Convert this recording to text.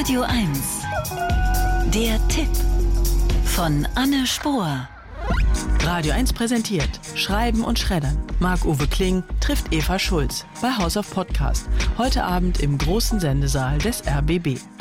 Radio 1. Der Tipp von Anne Spohr. Radio 1 präsentiert Schreiben und Schreddern. Marc-Uwe Kling trifft Eva Schulz bei House of Podcast. Heute Abend im großen Sendesaal des RBB.